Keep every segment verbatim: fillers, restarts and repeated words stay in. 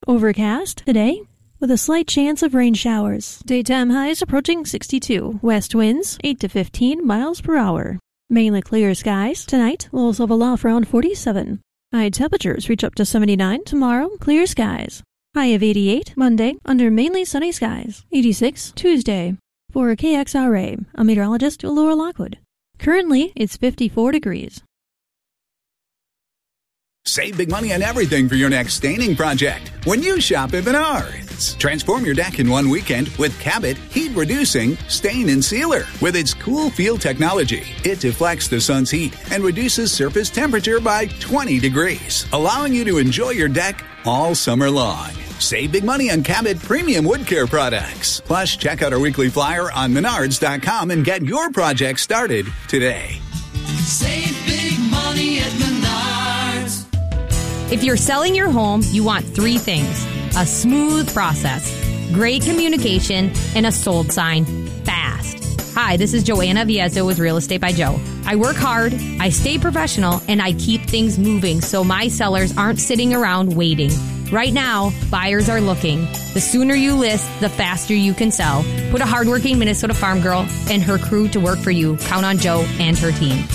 Overcast today with a slight chance of rain showers. Daytime highs approaching sixty-two. West winds eight to fifteen miles per hour. Mainly clear skies. Tonight, lows level off around forty-seven. High temperatures reach up to seventy-nine. Tomorrow, clear skies. High of eighty-eight. Monday, under mainly sunny skies. eighty-six Tuesday. For K X R A, I'm meteorologist Laura Lockwood. Currently, it's fifty-four degrees. Save big money on everything for your next staining project when you shop at Menards. Transform your deck in one weekend with Cabot Heat Reducing Stain and Sealer. With its cool feel technology, it deflects the sun's heat and reduces surface temperature by twenty degrees, allowing you to enjoy your deck all summer long. Save big money on Cabot premium wood care products. Plus, check out our weekly flyer on menards dot com and get your project started today. Save big money at Menards. If you're selling your home, you want three things: a smooth process, great communication, and a sold sign fast. Hi, this is Joanna Viezzo with Real Estate by Joe. I work hard, I stay professional, and I keep things moving so my sellers aren't sitting around waiting. Right now, buyers are looking. The sooner you list, the faster you can sell. Put a hardworking Minnesota farm girl and her crew to work for you. Count on Joe and her team.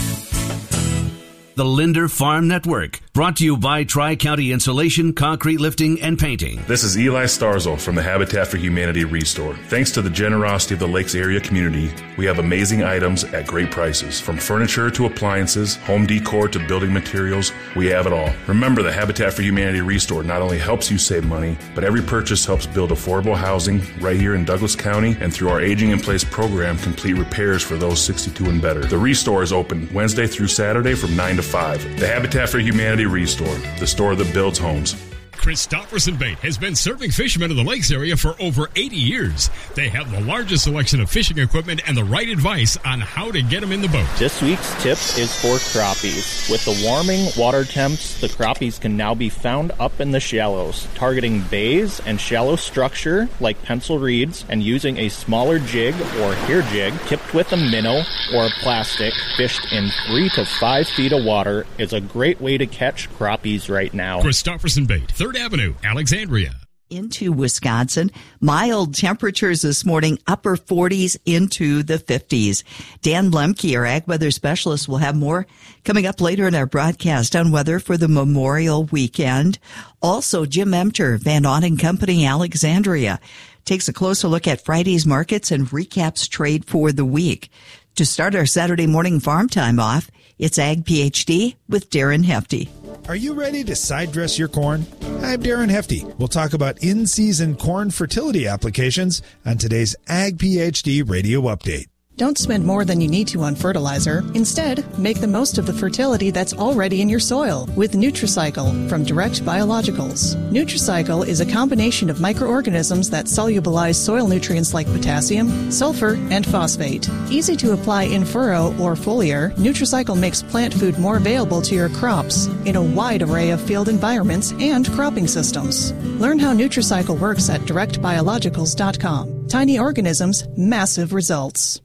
The Linder Farm Network, brought to you by Tri-County Insulation, Concrete Lifting, and Painting. This is Eli Starzel from the Habitat for Humanity Restore. Thanks to the generosity of the Lakes area community, we have amazing items at great prices. From furniture to appliances, home decor to building materials, we have it all. Remember, the Habitat for Humanity Restore not only helps you save money, but every purchase helps build affordable housing right here in Douglas County, and through our Aging in Place program, complete repairs for those sixty-two and better. The Restore is open Wednesday through Saturday from nine to five. The Habitat for Humanity Restore, the store that builds homes. Christofferson Bait has been serving fishermen in the lakes area for over eighty years. They have the largest selection of fishing equipment and the right advice on how to get them in the boat. This week's tip is for crappies. With the warming water temps, the crappies can now be found up in the shallows, targeting bays and shallow structure like pencil reeds and using a smaller jig or hair jig tipped with a minnow or a plastic fished in three to five feet of water is a great way to catch crappies right now. Christofferson Bait, Third Avenue, Alexandria. Into Wisconsin. Mild temperatures this morning, upper forties into the fifties. Dan Lemke, our ag weather specialist, will have more coming up later in our broadcast on weather for the Memorial Weekend. Also, Jim Emter, Van Aught and Company, Alexandria, takes a closer look at Friday's markets and recaps trade for the week. To start our Saturday morning farm time off, it's Ag PhD with Darren Hefty. Are you ready to side dress your corn? I'm Darren Hefty. We'll talk about in-season corn fertility applications on today's Ag PhD Radio Update. Don't spend more than you need to on fertilizer. Instead, make the most of the fertility that's already in your soil with Nutricycle from Direct Biologicals. Nutricycle is a combination of microorganisms that solubilize soil nutrients like potassium, sulfur, and phosphate. Easy to apply in furrow or foliar, Nutricycle makes plant food more available to your crops in a wide array of field environments and cropping systems. Learn how Nutricycle works at direct biologicals dot com. Tiny organisms, massive results.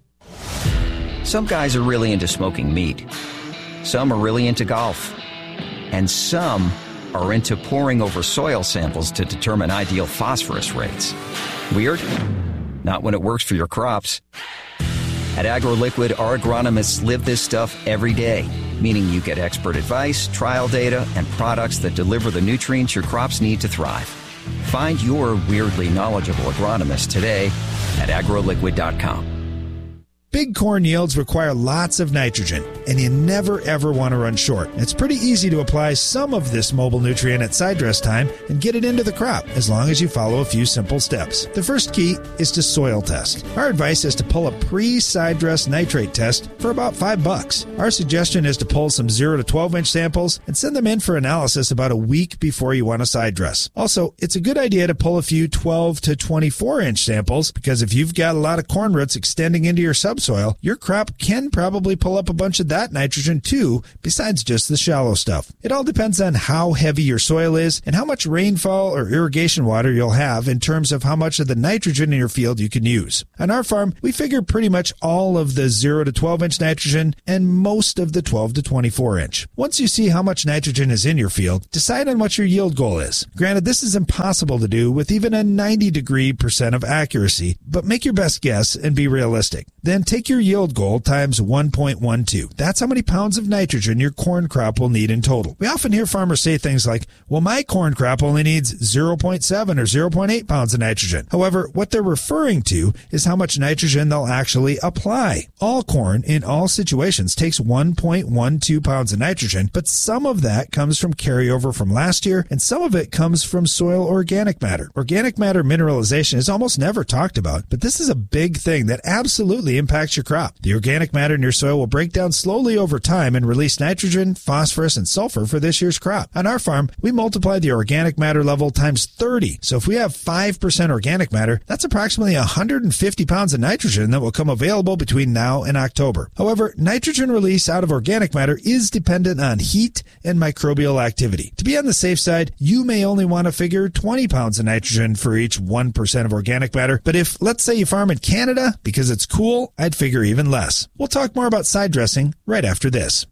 Some guys are really into smoking meat. Some are really into golf. And some are into poring over soil samples to determine ideal phosphorus rates. Weird? Not when it works for your crops. At AgroLiquid, our agronomists live this stuff every day, meaning you get expert advice, trial data, and products that deliver the nutrients your crops need to thrive. Find your weirdly knowledgeable agronomist today at agro liquid dot com. Big corn yields require lots of nitrogen, and you never ever want to run short. It's pretty easy to apply some of this mobile nutrient at side dress time and get it into the crop, as long as you follow a few simple steps. The first key is to soil test. Our advice is to pull a pre-side dress nitrate test for about five bucks. Our suggestion is to pull some zero to twelve inch samples and send them in for analysis about a week before you want to side dress. Also, it's a good idea to pull a few twelve to twenty-four inch samples, because if you've got a lot of corn roots extending into your subsoil, soil, your crop can probably pull up a bunch of that nitrogen too, besides just the shallow stuff. It all depends on how heavy your soil is and how much rainfall or irrigation water you'll have in terms of how much of the nitrogen in your field you can use. On our farm, we figure pretty much all of the zero to twelve inch nitrogen and most of the twelve to twenty-four inch. Once you see how much nitrogen is in your field, decide on what your yield goal is. Granted, this is impossible to do with even a ninety degree percent of accuracy, but make your best guess and be realistic. Then take your yield goal times one point one two. That's how many pounds of nitrogen your corn crop will need in total. We often hear farmers say things like, well, my corn crop only needs zero point seven or zero point eight pounds of nitrogen. However, what they're referring to is how much nitrogen they'll actually apply. All corn in all situations takes one point one two pounds of nitrogen, but some of that comes from carryover from last year and some of it comes from soil organic matter. Organic matter mineralization is almost never talked about, but this is a big thing that absolutely impacts your crop. The organic matter in your soil will break down slowly over time and release nitrogen, phosphorus, and sulfur for this year's crop. On our farm, we multiply the organic matter level times thirty. So if we have five percent organic matter, that's approximately one hundred fifty pounds of nitrogen that will come available between now and October. However, nitrogen release out of organic matter is dependent on heat and microbial activity. To be on the safe side, you may only want to figure twenty pounds of nitrogen for each one percent of organic matter. But if, let's say you farm in Canada because it's cool, I'd figure even less. We'll talk more about side dressing right after this.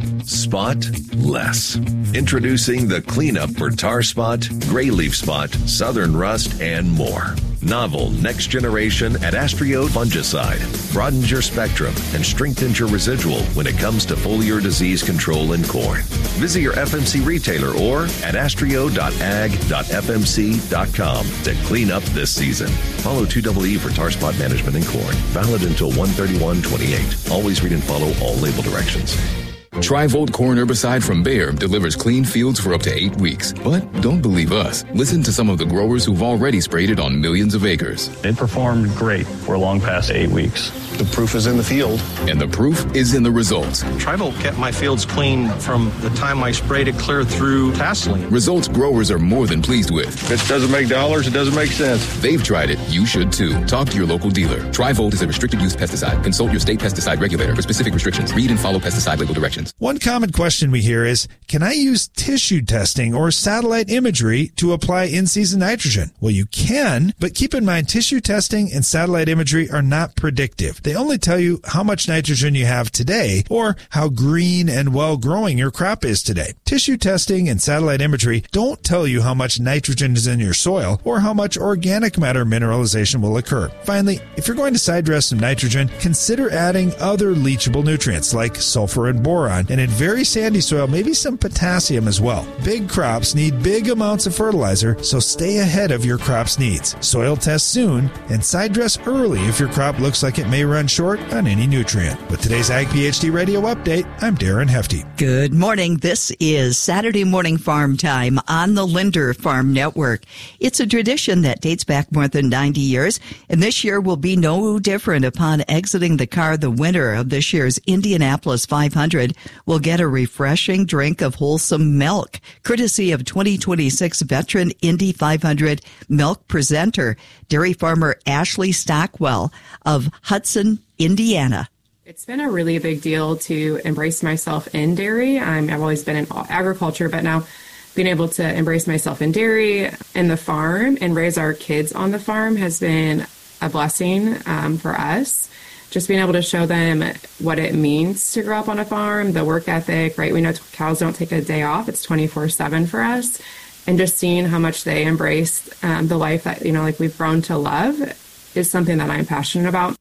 Spot less. Introducing the cleanup for tar spot, gray leaf spot, southern rust, and more. Novel next generation Adastrio fungicide broadens your spectrum and strengthens your residual when it comes to foliar disease control in corn. Visit your F M C retailer or adastrio dot ag dot f m c dot com to clean up this season. Follow two E E for tar spot management in corn. Valid until one thirty-one twenty-eight. Always read and follow all label directions. Tri-Volt corn herbicide from Bayer delivers clean fields for up to eight weeks. But don't believe us. Listen to some of the growers who've already sprayed it on millions of acres. It performed great. We're long past eight weeks. The proof is in the field. And the proof is in the results. Tri-Volt kept my fields clean from the time I sprayed it clear through tasseling. Results growers are more than pleased with. If it doesn't make dollars, it doesn't make sense. They've tried it. You should too. Talk to your local dealer. Tri-Volt is a restricted use pesticide. Consult your state pesticide regulator for specific restrictions. Read and follow pesticide label directions. One common question we hear is, can I use tissue testing or satellite imagery to apply in-season nitrogen? Well, you can, but keep in mind tissue testing and satellite imagery are not predictive. They only tell you how much nitrogen you have today or how green and well-growing your crop is today. Tissue testing and satellite imagery don't tell you how much nitrogen is in your soil or how much organic matter mineralization will occur. Finally, if you're going to side dress some nitrogen, consider adding other leachable nutrients like sulfur and boron, and in very sandy soil, maybe some potassium as well. Big crops need big amounts of fertilizer, so stay ahead of your crop's needs. Soil test soon and side dress early if your crop looks like it may run short on any nutrient. With today's Ag PhD Radio Update, I'm Darren Hefty. Good morning. This is Saturday Morning Farm Time on the Linder Farm Network. It's a tradition that dates back more than ninety years, and this year will be no different. Upon exiting the car, the winner of this year's Indianapolis five hundred will get a refreshing drink of wholesome milk, courtesy of twenty twenty-six veteran Indy five hundred milk presenter, dairy farmer Ashley Stockwell of Hudson, Indiana. It's been a really big deal to embrace myself in dairy. I'm, I've always been in agriculture, but now being able to embrace myself in dairy and the farm and raise our kids on the farm has been a blessing um, for us. Just being able to show them what it means to grow up on a farm, the work ethic, right? We know cows don't take a day off. It's twenty-four seven for us. And just seeing how much they embrace um, the life that, you know, like we've grown to love is something that I'm passionate about.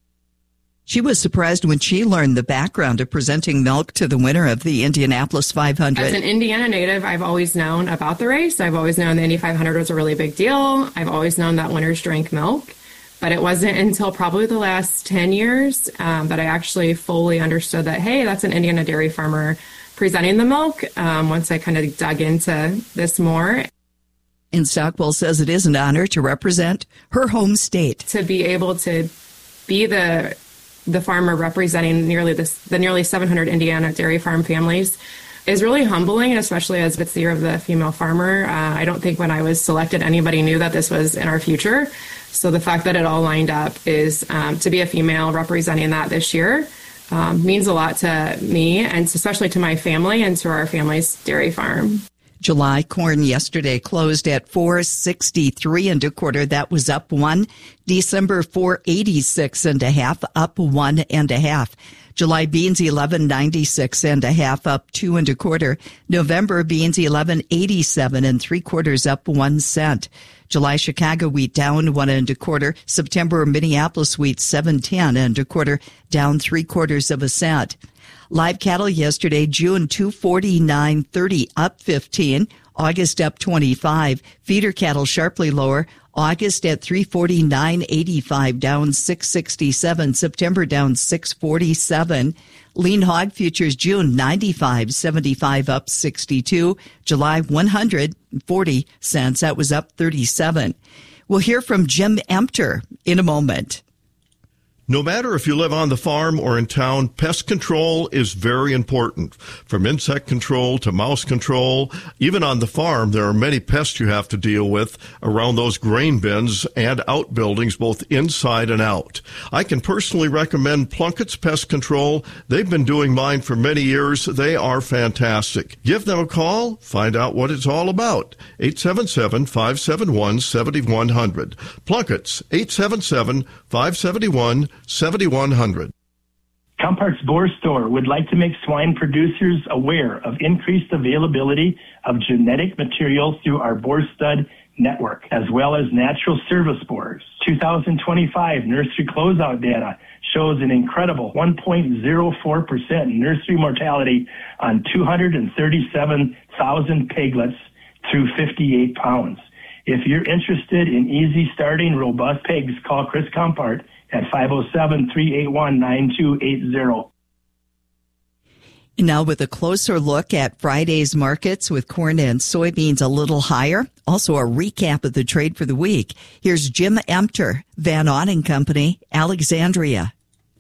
She was surprised when she learned the background of presenting milk to the winner of the Indianapolis five hundred. As an Indiana native, I've always known about the race. I've always known the Indy five hundred was a really big deal. I've always known that winners drank milk. But it wasn't until probably the last ten years um, that I actually fully understood that, hey, that's an Indiana dairy farmer presenting the milk, um, once I kind of dug into this more. And Stockwell says it is an honor to represent her home state. To be able to be the the farmer representing nearly this, the nearly seven hundred Indiana dairy farm families is really humbling, especially as it's the year of the female farmer. Uh, I don't think when I was selected, anybody knew that this was in our future. So the fact that it all lined up is um, to be a female representing that this year um, means a lot to me, and especially to my family and to our family's dairy farm. July corn yesterday closed at four sixty-three and a quarter. That was up one. December four eighty-six and a half, up one and a half. July beans eleven ninety-six and a half, up two and a quarter. November beans eleven eighty-seven and three quarters, up one cent. July Chicago wheat down one and a quarter. September Minneapolis wheat seven ten and a quarter, down three quarters of a cent. Live cattle yesterday, June two forty-nine thirty, up fifteen. August up twenty-five. Feeder cattle sharply lower. August at three forty-nine eighty-five, down six sixty-seven. September down six forty-seven. Lean hog futures June ninety-five seventy-five, up sixty-two. July one hundred forty cents. That was up thirty-seven. We'll hear from Jim Emter in a moment. No matter if you live on the farm or in town, pest control is very important. From insect control to mouse control, even on the farm, there are many pests you have to deal with around those grain bins and outbuildings, both inside and out. I can personally recommend Plunkett's Pest Control. They've been doing mine for many years. They are fantastic. Give them a call. Find out what it's all about. eight seven seven, five seven one, seven one zero zero. Plunkett's, eight seven seven, five seven one, seven one zero zero. Compart's Boar Store would like to make swine producers aware of increased availability of genetic material through our Boar Stud network, as well as natural service boars. two thousand twenty-five nursery closeout data shows an incredible one point zero four percent nursery mortality on two hundred thirty-seven thousand piglets through fifty-eight pounds. If you're interested in easy starting robust pigs, call Chris Compart at five oh seven, three eight one, nine two eight zero. Now with a closer look at Friday's markets with corn and soybeans a little higher. Also a recap of the trade for the week. Here's Jim Emter, Van Auning Company, Alexandria.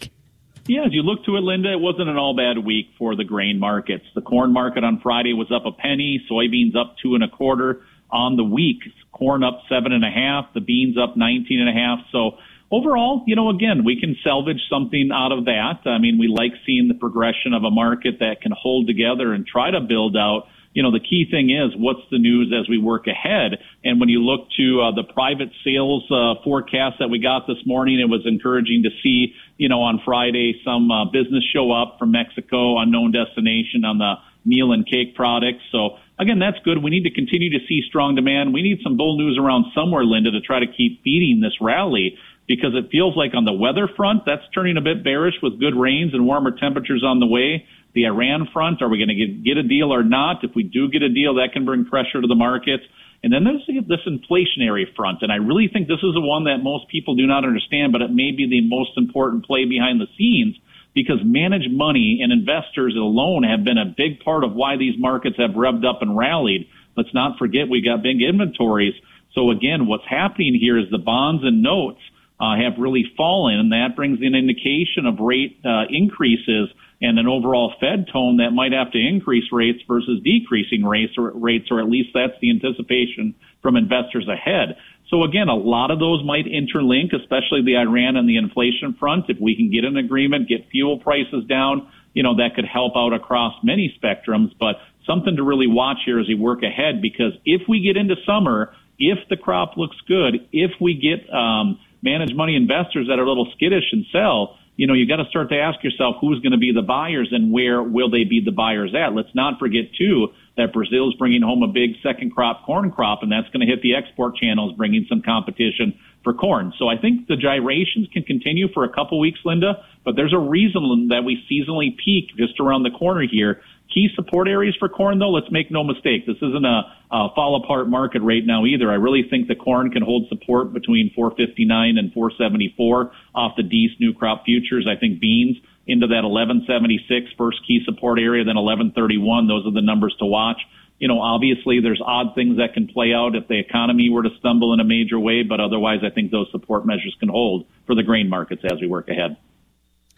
Yeah, as you look to it, Linda, it wasn't an all bad week for the grain markets. The corn market on Friday was up a penny, soybeans up two and a quarter on the week. Corn up seven and a half, the beans up nineteen and a half. So overall, you know, again, we can salvage something out of that. I mean, we like seeing the progression of a market that can hold together and try to build out. You know, the key thing is what's the news as we work ahead. And when you look to uh, the private sales uh, forecast that we got this morning, it was encouraging to see, you know, on Friday some uh, business show up from Mexico, unknown destination on the meal and cake products. So again, that's good. We need to continue to see strong demand. We need some bull news around somewhere, Linda, to try to keep feeding this rally, because it feels like on the weather front, that's turning a bit bearish with good rains and warmer temperatures on the way. The Iran front, are we going to get, get a deal or not? If we do get a deal, that can bring pressure to the markets. And then there's this inflationary front, and I really think this is the one that most people do not understand, but it may be the most important play behind the scenes, because managed money and investors alone have been a big part of why these markets have revved up and rallied. Let's not forget we got big inventories. So again, what's happening here is the bonds and notes uh, have really fallen, and that brings an indication of rate uh, increases and an overall Fed tone that might have to increase rates versus decreasing rates, or rates, or at least that's the anticipation from investors ahead. So again, a lot of those might interlink, especially the Iran and the inflation front. If we can get an agreement, get fuel prices down, you know, that could help out across many spectrums. But something to really watch here as we work ahead, because if we get into summer, if the crop looks good, if we get um, managed money investors that are a little skittish and sell, you know, you got to start to ask yourself who's going to be the buyers and where will they be the buyers at. Let's not forget, too, that Brazil's bringing home a big second crop corn crop, and that's going to hit the export channels, bringing some competition for corn. So I think the gyrations can continue for a couple weeks, Linda, but there's a reason that we seasonally peak just around the corner here. Key support areas for corn, though, let's make no mistake, this isn't a, a fall-apart market right now either. I really think the corn can hold support between four fifty-nine and four seventy-four off the Dees new crop futures. I think beans into that eleven seventy-six first key support area, then eleven thirty-one. Those are the numbers to watch. You know, obviously there's odd things that can play out if the economy were to stumble in a major way, but otherwise I think those support measures can hold for the grain markets as we work ahead.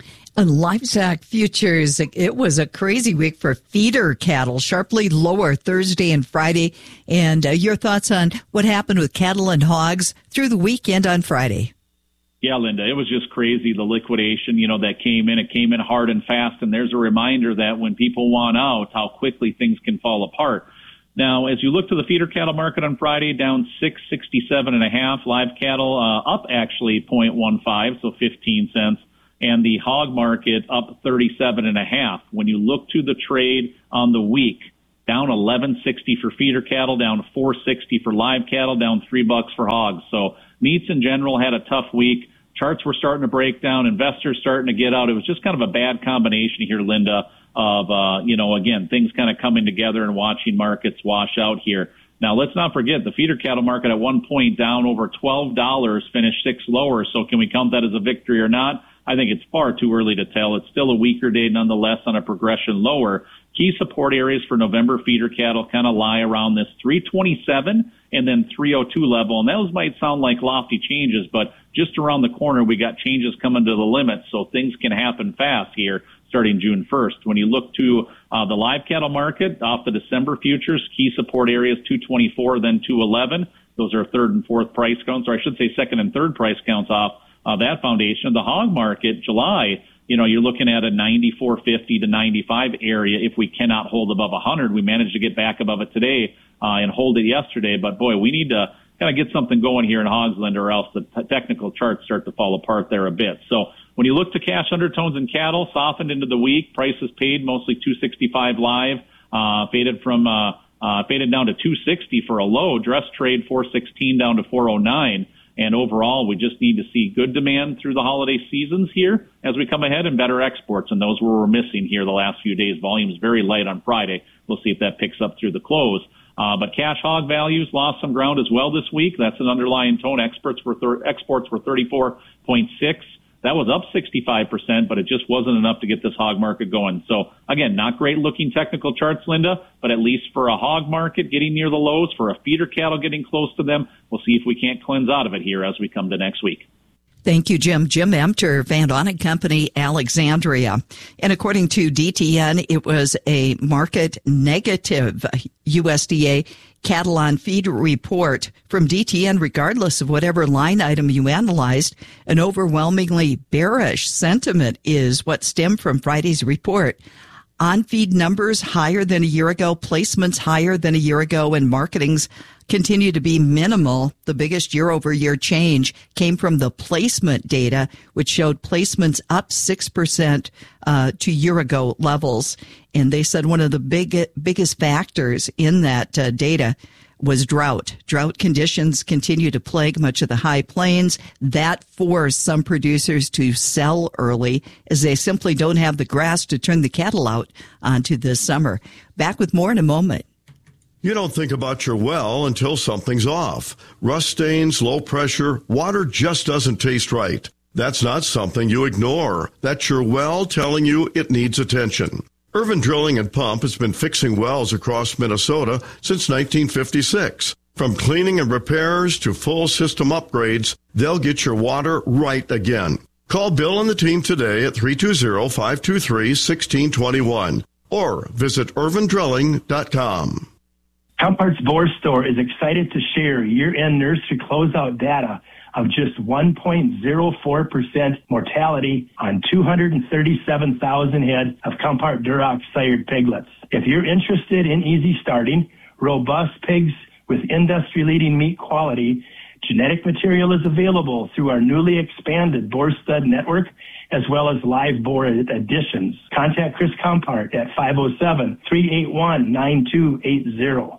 And livestock futures, it was a crazy week for feeder cattle, sharply lower Thursday and Friday. And uh, your thoughts on what happened with cattle and hogs through the weekend on Friday? Yeah, Linda, it was just crazy, the liquidation, you know, that came in. It came in hard and fast, and there's a reminder that when people want out, how quickly things can fall apart. Now, as you look to the feeder cattle market on Friday, down six sixty-seven and a half. Live cattle uh, up actually zero point one five, so fifteen cents. And the hog market up thirty-seven and a half. When you look to the trade on the week, down eleven sixty for feeder cattle, down four sixty for live cattle, down three bucks for hogs. So meats in general had a tough week. Charts were starting to break down. Investors starting to get out. It was just kind of a bad combination here, Linda, of, uh, you know, again, things kind of coming together and watching markets wash out here. Now, let's not forget the feeder cattle market at one point down over twelve dollars, finished six lower. So can we count that as a victory or not? I think it's far too early to tell. It's still a weaker day nonetheless on a progression lower. Key support areas for November feeder cattle kind of lie around this three twenty-seven and then three oh two level. And those might sound like lofty changes, but just around the corner, we got changes coming to the limit. So things can happen fast here starting June first. When you look to uh, the live cattle market off the December futures, key support areas two twenty-four, then two eleven. Those are third and fourth price counts, or I should say second and third price counts off uh, that foundation. The hog market, July, you know, you're looking at a ninety-four fifty to ninety-five area. If we cannot hold above one hundred, we managed to get back above it today uh, and hold it yesterday. But boy, we need to kind of get something going here in hogs, Linda, or else the t- technical charts start to fall apart there a bit. So when you look to cash undertones in cattle, softened into the week, prices paid mostly two sixty-five live, uh, faded from uh, uh, faded down to two sixty for a low. Dress trade four sixteen down to four oh nine. And overall, we just need to see good demand through the holiday seasons here as we come ahead and better exports. And those were missing here the last few days. Volumes very light on Friday. We'll see if that picks up through the close. Uh, but cash hog values lost some ground as well this week. That's an underlying tone. Exports were, thir- exports were thirty-four point six. That was up sixty-five percent, but it just wasn't enough to get this hog market going. So, again, not great looking technical charts, Linda, but at least for a hog market getting near the lows, for a feeder cattle getting close to them, we'll see if we can't cleanse out of it here as we come to next week. Thank you, Jim. Jim Emter, Van Dongen Company, Alexandria. And according to D T N, it was a market negative U S D A cattle on feed report from D T N, regardless of whatever line item you analyzed. An overwhelmingly bearish sentiment is what stemmed from Friday's report. On-feed numbers higher than a year ago, placements higher than a year ago, and marketings continue to be minimal. The biggest year-over-year change came from the placement data, which showed placements up six percent uh, to year-ago levels. And they said one of the big, biggest factors in that uh, data was drought. Drought conditions continue to plague much of the high plains. That forced some producers to sell early as they simply don't have the grass to turn the cattle out onto this summer. Back with more in a moment. You don't think about your well until something's off. Rust stains, low pressure, water just doesn't taste right. That's not something you ignore. That's your well telling you it needs attention. Irvin Drilling and Pump has been fixing wells across Minnesota since nineteen fifty-six. From cleaning and repairs to full system upgrades, they'll get your water right again. Call Bill and the team today at three two zero, five two three, one six two one or visit irvin drilling dot com. Compart's Boar Store is excited to share year-end nursery closeout data of just one point zero four percent mortality on two hundred thirty-seven thousand head of Compart Duroc sired piglets. If you're interested in easy starting, robust pigs with industry-leading meat quality, genetic material is available through our newly expanded Boar Stud Network, as well as live boar additions. Contact Chris Compart at five oh seven, three eight one, nine two eight zero.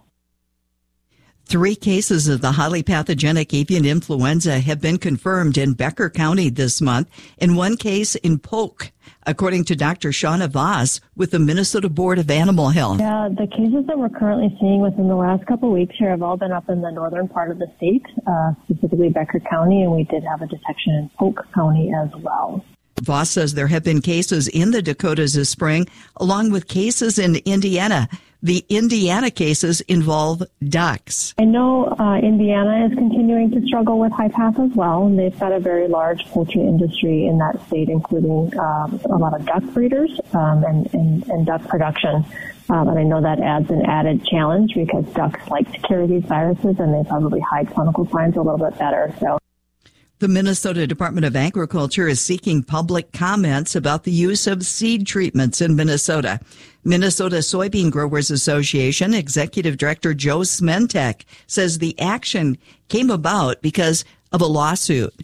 Three cases of the highly pathogenic avian influenza have been confirmed in Becker County this month, and one case in Polk, according to Doctor Shauna Voss with the Minnesota Board of Animal Health. Yeah, the cases that we're currently seeing within the last couple of weeks here have all been up in the northern part of the state, uh, specifically Becker County, and we did have a detection in Polk County as well. Voss says there have been cases in the Dakotas this spring, along with cases in Indiana. The Indiana cases involve ducks. I know uh, Indiana is continuing to struggle with high path as well, and they've got a very large poultry industry in that state, including um, a lot of duck breeders um, and, and, and duck production. Um, and I know that adds an added challenge because ducks like to carry these viruses, and they probably hide clinical signs a little bit better. So. The Minnesota Department of Agriculture is seeking public comments about the use of seed treatments in Minnesota. Minnesota Soybean Growers Association Executive Director Joe Smentek says the action came about because of a lawsuit.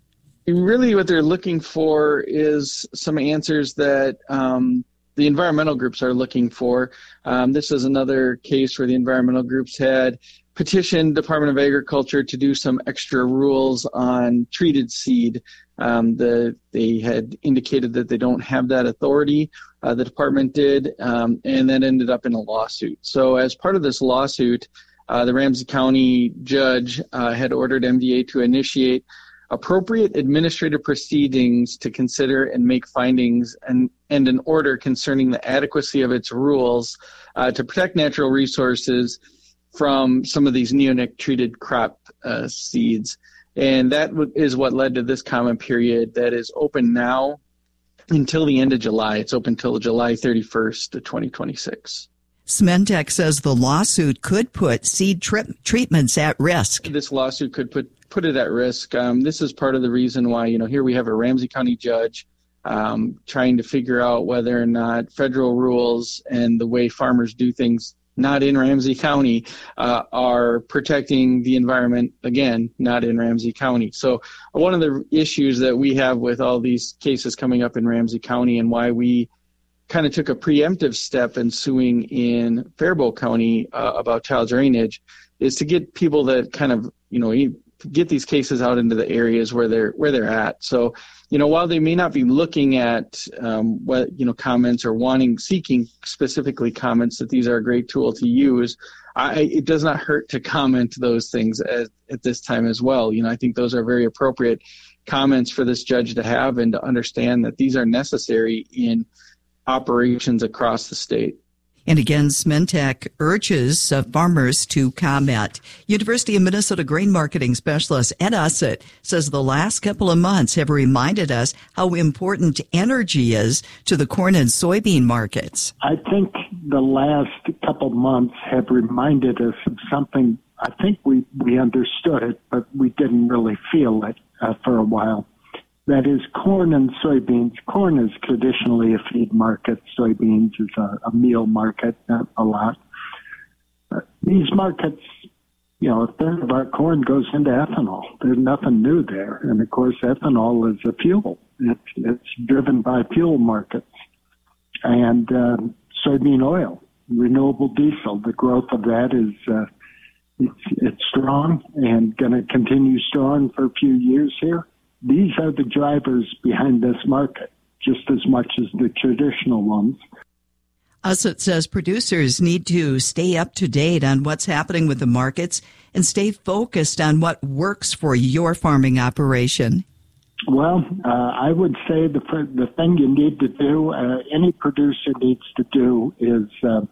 Really what they're looking for is some answers that um, the environmental groups are looking for. Um, this is another case where the environmental groups had petitioned Department of Agriculture to do some extra rules on treated seed. Um, the, they had indicated that they don't have that authority. Uh, the department did, um, and that ended up in a lawsuit. So as part of this lawsuit, uh, the Ramsey County judge uh, had ordered M D A to initiate appropriate administrative proceedings to consider and make findings and, and an order concerning the adequacy of its rules uh, to protect natural resources from some of these neonic-treated crop uh, seeds. And that w- is what led to this comment period that is open now until the end of July. It's open until July thirty-first of twenty twenty-six. Smentek says the lawsuit could put seed tri- treatments at risk. This lawsuit could put, put it at risk. Um, this is part of the reason why, you know, here we have a Ramsey County judge um, trying to figure out whether or not federal rules and the way farmers do things not in Ramsey County, uh, are protecting the environment, again, not in Ramsey County. So one of the issues that we have with all these cases coming up in Ramsey County and why we kind of took a preemptive step in suing in Faribault County uh, about child drainage is to get people that kind of, you know, get these cases out into the areas where they're where they're at. So, you know, while they may not be looking at um, what you know comments or wanting seeking specifically comments that these are a great tool to use, I, it does not hurt to comment those things at, at this time as well. You know, I think those are very appropriate comments for this judge to have and to understand that these are necessary in operations across the state. And again, Smentek urges uh, farmers to comment. University of Minnesota grain marketing specialist Ed Ussett says the last couple of months have reminded us how important energy is to the corn and soybean markets. I think the last couple of months have reminded us of something. I think we, we understood it, but we didn't really feel it uh, for a while. That is corn and soybeans. Corn is traditionally a feed market. Soybeans is a, a meal market, not a lot. Uh, these markets, you know, a third of our corn goes into ethanol. There's nothing new there. And, of course, ethanol is a fuel. It's, it's driven by fuel markets. And uh, soybean oil, renewable diesel, the growth of that is uh, it's, it's strong and going to continue strong for a few years here. These are the drivers behind this market, just as much as the traditional ones. Ussett says producers need to stay up to date on what's happening with the markets and stay focused on what works for your farming operation. Well, uh, I would say the the thing you need to do, uh, any producer needs to do is, uh,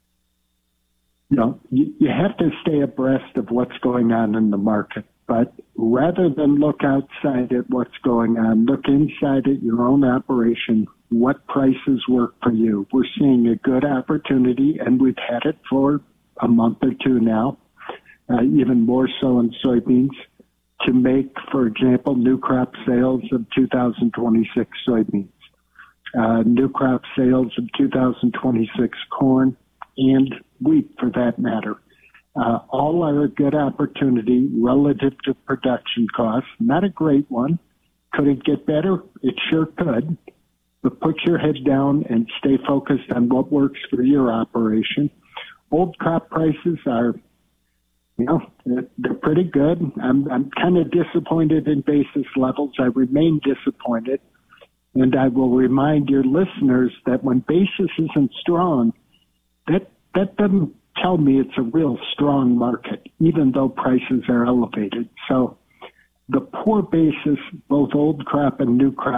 you know, you, you have to stay abreast of what's going on in the market. But rather than look outside at what's going on, look inside at your own operation. What prices work for you? We're seeing a good opportunity, and we've had it for a month or two now, uh, even more so in soybeans, to make, for example, new crop sales of two thousand twenty-six soybeans, uh, new crop sales of two thousand twenty-six corn and wheat, for that matter. Uh, all are a good opportunity relative to production costs. Not a great one. Could it get better? It sure could. But put your head down and stay focused on what works for your operation. Old crop prices are, you know, they're pretty good. I'm, I'm kind of disappointed in basis levels. I remain disappointed. And I will remind your listeners that when basis isn't strong, that, that doesn't tell me it's a real strong market, even though prices are elevated. So the poor basis, both old crop and new crop,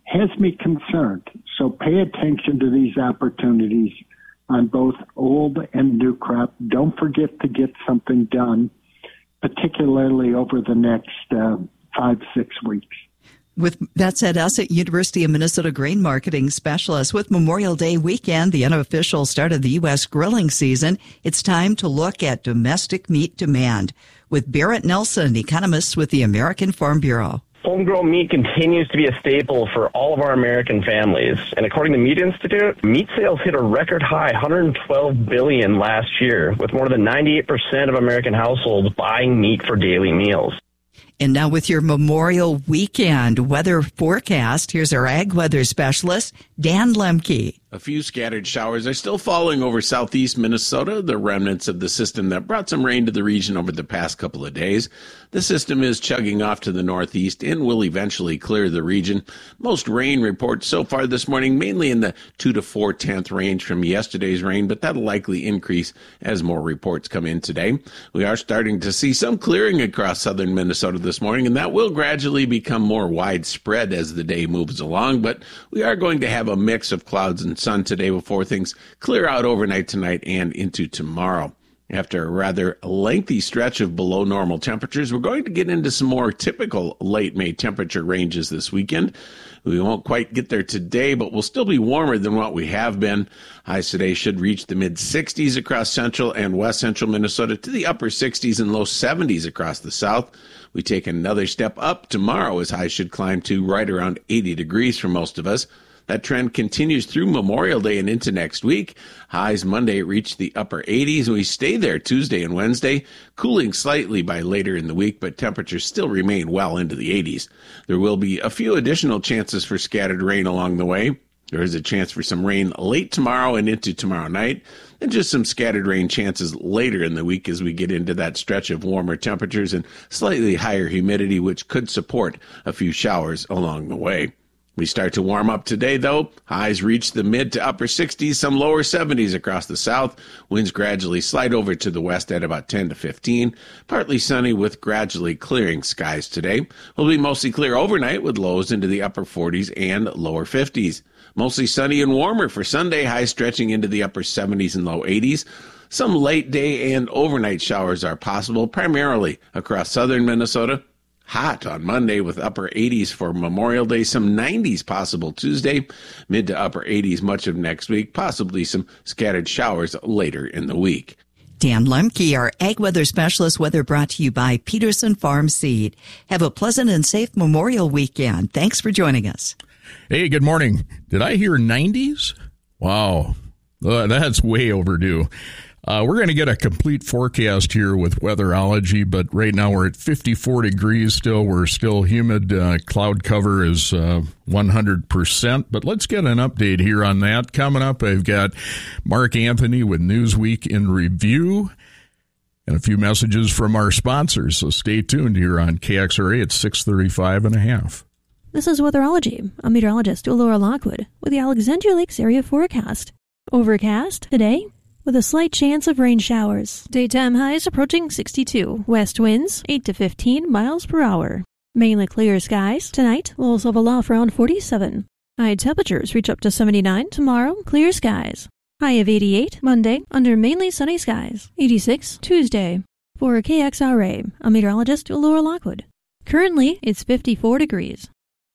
has me concerned. So pay attention to these opportunities on both old and new crop. Don't forget to get something done, particularly over the next uh, five, six weeks. With that said, us at University of Minnesota grain marketing specialist, with Memorial Day weekend, the unofficial start of the U S grilling season, it's time to look at domestic meat demand. With Barrett Nelson, economist with the American Farm Bureau. Homegrown meat continues to be a staple for all of our American families. And according to Meat Institute, meat sales hit a record high, one hundred twelve billion dollars last year, with more than ninety-eight percent of American households buying meat for daily meals. And now with your Memorial Weekend weather forecast, here's our ag weather specialist, Dan Lemke. A few scattered showers are still falling over southeast Minnesota, the remnants of the system that brought some rain to the region over the past couple of days. The system is chugging off to the northeast and will eventually clear the region. Most rain reports so far this morning, mainly in the two to four tenth range from yesterday's rain, but that'll likely increase as more reports come in today. We are starting to see some clearing across southern Minnesota this morning, and that will gradually become more widespread as the day moves along, but we are going to have a mix of clouds and sun today before things clear out overnight tonight and into tomorrow. After a rather lengthy stretch of below normal temperatures, we're going to get into some more typical late May temperature ranges this weekend. We won't quite get there today, but we'll still be warmer than what we have been. Highs today should reach the mid sixties across central and west central Minnesota, to the upper sixties and low seventies across the south. We take another step up tomorrow as highs should climb to right around eighty degrees for most of us. That trend continues through Memorial Day and into next week. Highs Monday reach the upper eighties, and we stay there Tuesday and Wednesday, cooling slightly by later in the week, but temperatures still remain well into the eighties. There will be a few additional chances for scattered rain along the way. There is a chance for some rain late tomorrow and into tomorrow night, and just some scattered rain chances later in the week as we get into that stretch of warmer temperatures and slightly higher humidity, which could support a few showers along the way. We start to warm up today, though. Highs reach the mid to upper sixties, some lower seventies across the south. Winds gradually slide over to the west at about ten to fifteen. Partly sunny with gradually clearing skies today. Will be mostly clear overnight with lows into the upper forties and lower fifties. Mostly sunny and warmer for Sunday, highs stretching into the upper seventies and low eighties. Some late day and overnight showers are possible, primarily across southern Minnesota. Hot on Monday with upper eighties for Memorial Day, some nineties possible Tuesday, mid to upper eighties much of next week, possibly some scattered showers later in the week. Dan Lemke, our ag weather specialist, weather brought to you by Peterson Farm Seed. Have a pleasant and safe Memorial Weekend. Thanks for joining us. Hey, good morning. Did I hear nineties? Wow, uh, that's way overdue. Uh, we're going to get a complete forecast here with Weatherology, but right now we're at fifty-four degrees still. We're still humid. Uh, cloud cover is uh, one hundred percent. But let's get an update here on that. Coming up, I've got Mark Anthony with Newsweek in Review and a few messages from our sponsors. So stay tuned here on K X R A at six thirty-five and a half. This is Weatherology. I'm meteorologist Laura Lockwood with the Alexandria Lakes area forecast. Overcast today, with a slight chance of rain showers. Daytime highs approaching sixty-two. West winds eight to fifteen miles per hour. Mainly clear skies. Tonight, lows level off around forty-seven. High temperatures reach up to seventy-nine. Tomorrow, clear skies. High of eighty-eight. Monday, under mainly sunny skies. eighty-six. Tuesday. For K X R A, I'm meteorologist Laura Lockwood. Currently, it's fifty-four degrees.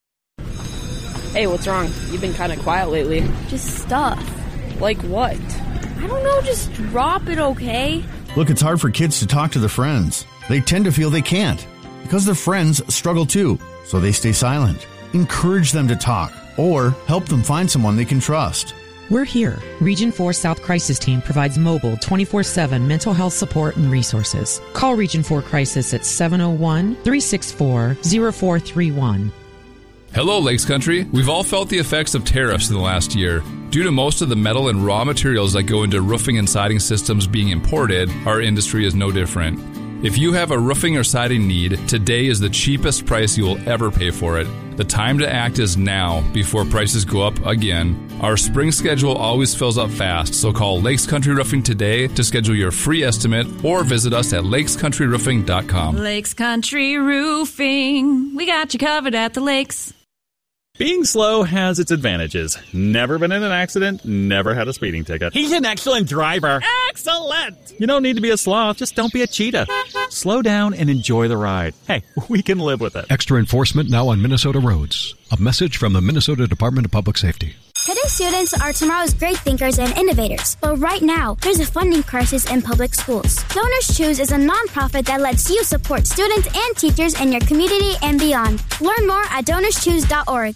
Hey, what's wrong? You've been kind of quiet lately. Just stuff. Like what? I don't know, just drop it, okay? Look, it's hard for kids to talk to their friends. They tend to feel they can't because their friends struggle too, so they stay silent. Encourage them to talk or help them find someone they can trust. We're here. Region four South Crisis Team provides mobile twenty-four seven mental health support and resources. Call Region four Crisis at seven oh one, three six four, oh four three one. Hello, Lakes Country. We've all felt the effects of tariffs in the last year. Due to most of the metal and raw materials that go into roofing and siding systems being imported, our industry is no different. If you have a roofing or siding need, today is the cheapest price you will ever pay for it. The time to act is now, before prices go up again. Our spring schedule always fills up fast, so call Lakes Country Roofing today to schedule your free estimate or visit us at lakes country roofing dot com. Lakes Country Roofing, we got you covered at the lakes. Being slow has its advantages. Never been in an accident, never had a speeding ticket. He's an excellent driver. Excellent! You don't need to be a sloth, just don't be a cheetah. Slow down and enjoy the ride. Hey, we can live with it. Extra enforcement now on Minnesota roads. A message from the Minnesota Department of Public Safety. Today's students are tomorrow's great thinkers and innovators. But right now, there's a funding crisis in public schools. Donors Choose is a nonprofit that lets you support students and teachers in your community and beyond. Learn more at donors choose dot org.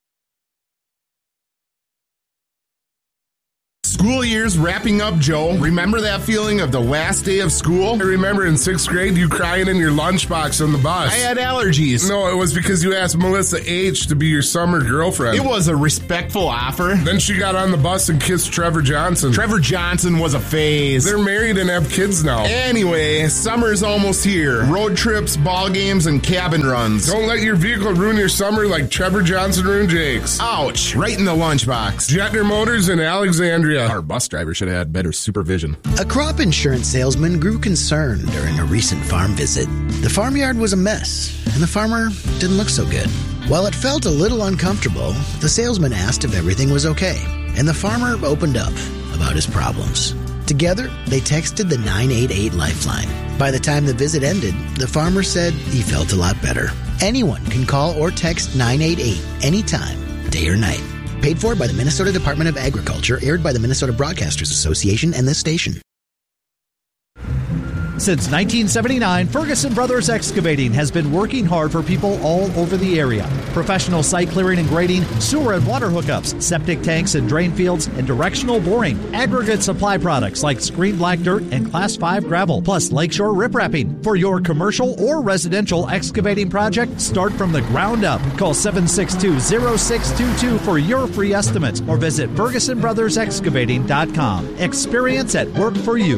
School year's wrapping up, Joe. Remember that feeling of the last day of school? I remember in sixth grade you crying in your lunchbox on the bus. I had allergies. No, it was because you asked Melissa H. to be your summer girlfriend. It was a respectful offer. Then she got on the bus and kissed Trevor Johnson. Trevor Johnson was a phase. They're married and have kids now. Anyway, summer's almost here. Road trips, ball games, and cabin runs. Don't let your vehicle ruin your summer like Trevor Johnson ruined Jake's. Ouch. Right in the lunchbox. Jetner Motors in Alexandria. Our bus driver should have had better supervision. A crop insurance salesman grew concerned during a recent farm visit. The farmyard was a mess, and the farmer didn't look so good. While it felt a little uncomfortable, the salesman asked if everything was okay, and the farmer opened up about his problems. Together, they texted the nine eight eight Lifeline. By the time the visit ended, the farmer said he felt a lot better. Anyone can call or text nine eight eight anytime, day or night. Paid for by the Minnesota Department of Agriculture, aired by the Minnesota Broadcasters Association and this station. Since nineteen seventy-nine, Ferguson Brothers Excavating has been working hard for people all over the area. Professional site clearing and grading, sewer and water hookups, septic tanks and drain fields, and directional boring. Aggregate supply products like screen black dirt and Class five gravel, plus lakeshore riprapping. For your commercial or residential excavating project, start from the ground up. Call seven six two, zero six two two for your free estimates or visit ferguson brothers excavating dot com. Experience at work for you.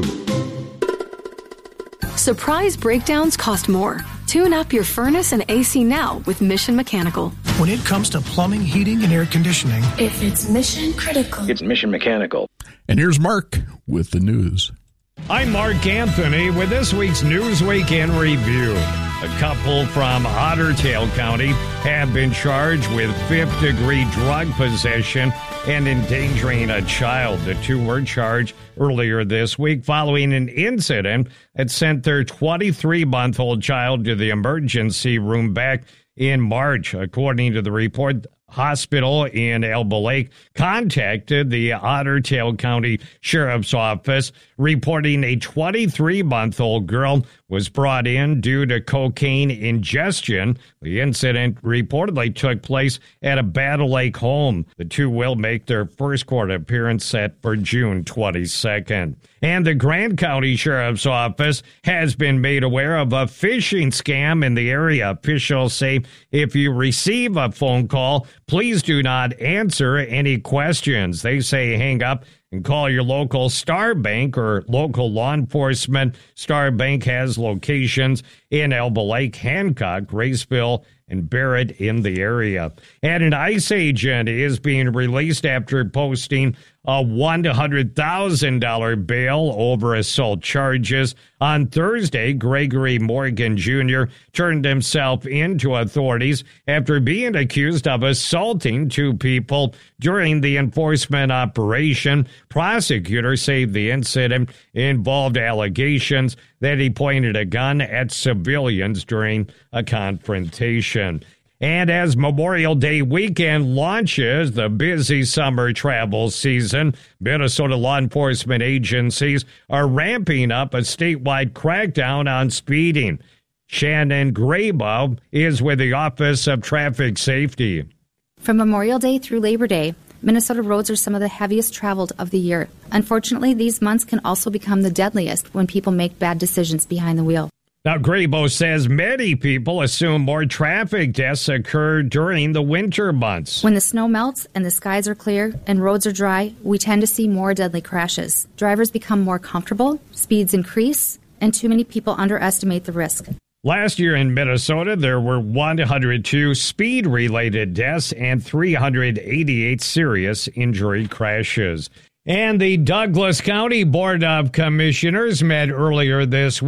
Surprise breakdowns cost more. Tune up your furnace and A C now with Mission Mechanical. When it comes to plumbing, heating, and air conditioning, if it's mission critical, it's Mission Mechanical. And here's Mark with the news. I'm Mark Anthony with this week's Newsweek in Review. A couple from Otter Tail County have been charged with fifth-degree drug possession and endangering a child. The two were charged earlier this week following an incident that sent their twenty-three-month-old child to the emergency room back in March. According to the report, hospital in Elba Lake contacted the Otter Tail County Sheriff's Office, reporting a twenty-three-month-old girl was brought in due to cocaine ingestion. The incident reportedly took place at a Battle Lake home. The two will make their first court appearance set for June twenty-second. And the Grant County Sheriff's Office has been made aware of a phishing scam in the area. Officials say if you receive a phone call, please do not answer any questions. They say hang up and call your local Star Bank or local law enforcement. Star Bank has locations in Elba Lake, Hancock, Raceville, and Barrett in the area. And an ICE agent is being released after posting a one hundred thousand dollars bail over assault charges. On Thursday, Gregory Morgan Junior turned himself into authorities after being accused of assaulting two people during the enforcement operation. Prosecutors say the incident involved allegations that he pointed a gun at civilians during a confrontation. And as Memorial Day weekend launches the busy summer travel season, Minnesota law enforcement agencies are ramping up a statewide crackdown on speeding. Shannon Graybow is with the Office of Traffic Safety. From Memorial Day through Labor Day, Minnesota roads are some of the heaviest traveled of the year. Unfortunately, these months can also become the deadliest when people make bad decisions behind the wheel. Now, Graybo says many people assume more traffic deaths occur during the winter months. When the snow melts and the skies are clear and roads are dry, we tend to see more deadly crashes. Drivers become more comfortable, speeds increase, and too many people underestimate the risk. Last year in Minnesota, there were one hundred two speed-related deaths and three hundred eighty-eight serious injury crashes. And the Douglas County Board of Commissioners met earlier this week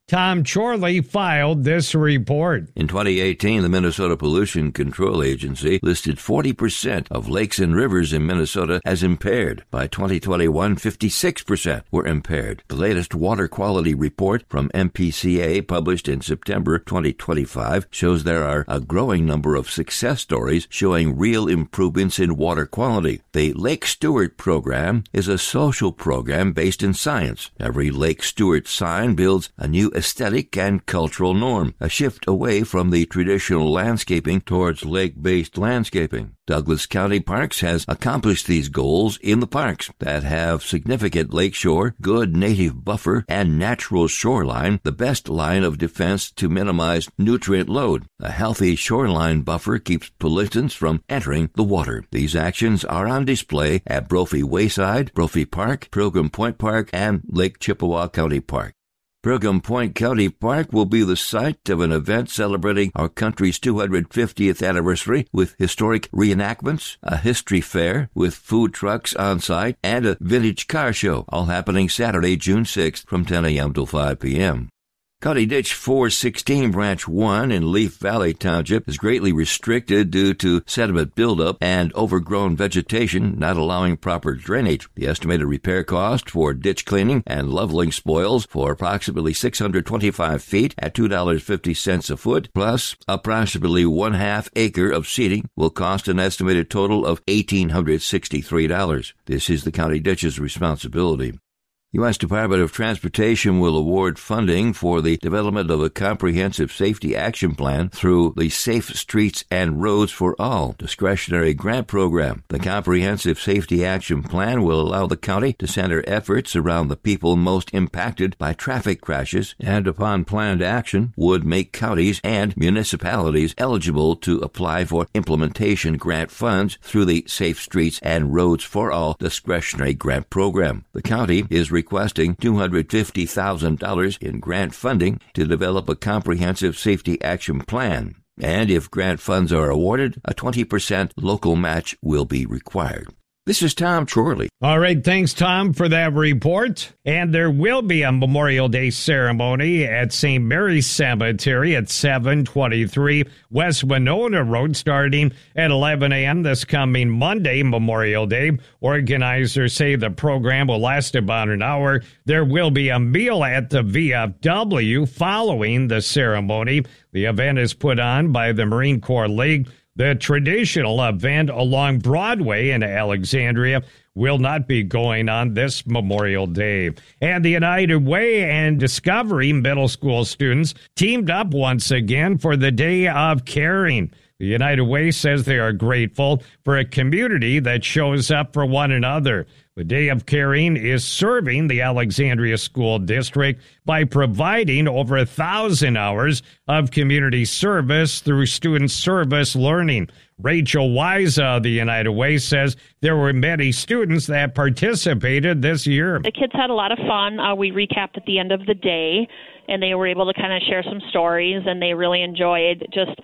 Tom Chorley filed this report. In twenty eighteen, the Minnesota Pollution Control Agency listed forty percent of lakes and rivers in Minnesota as impaired. By twenty twenty-one, fifty-six percent were impaired. The latest water quality report from M P C A, published in September twenty twenty-five, shows there are a growing number of success stories showing real improvements in water quality. The Lake Stewart program is a social program based in science. Every Lake Stewart sign builds a new aesthetic and cultural norm, a shift away from the traditional landscaping towards lake-based landscaping. Douglas County Parks has accomplished these goals in the parks that have significant lakeshore, good native buffer, and natural shoreline, the best line of defense to minimize nutrient load. A healthy shoreline buffer keeps pollutants from entering the water. These actions are on display at Brophy Wayside, Brophy Park, Pilgrim Point Park, and Lake Chippewa County Park. Pilgrim Point County Park will be the site of an event celebrating our country's two hundred fiftieth anniversary with historic reenactments, a history fair with food trucks on site, and a vintage car show, all happening Saturday, June sixth from ten a.m. till five p.m. County Ditch four sixteen Branch one in Leaf Valley Township is greatly restricted due to sediment buildup and overgrown vegetation not allowing proper drainage. The estimated repair cost for ditch cleaning and leveling spoils for approximately six hundred twenty-five feet at two dollars and fifty cents a foot, plus approximately one-half acre of seeding, will cost an estimated total of one thousand eight hundred sixty-three dollars. This is the County Ditch's responsibility. U S Department of Transportation will award funding for the development of a comprehensive safety action plan through the Safe Streets and Roads for All discretionary grant program. The comprehensive safety action plan will allow the county to center efforts around the people most impacted by traffic crashes and, upon planned action, would make counties and municipalities eligible to apply for implementation grant funds through the Safe Streets and Roads for All discretionary grant program. The county is requesting two hundred fifty thousand dollars in grant funding to develop a comprehensive safety action plan. And if grant funds are awarded, a twenty percent local match will be required. This is Tom Chorley. All right, thanks, Tom, for that report. And there will be a Memorial Day ceremony at Saint Mary's Cemetery at seven twenty-three West Winona Road, starting at eleven a.m. this coming Monday, Memorial Day. Organizers say the program will last about an hour. There will be a meal at the V F W following the ceremony. The event is put on by the Marine Corps League. The traditional event along Broadway in Alexandria will not be going on this Memorial Day. And the United Way and Discovery middle school students teamed up once again for the Day of Caring. The United Way says they are grateful for a community that shows up for one another. The Day of Caring is serving the Alexandria School District by providing over a thousand hours of community service through student service learning. Rachel Wise of the United Way says there were many students that participated this year. The kids had a lot of fun. Uh, we recapped at the end of the day, and they were able to kind of share some stories, and they really enjoyed just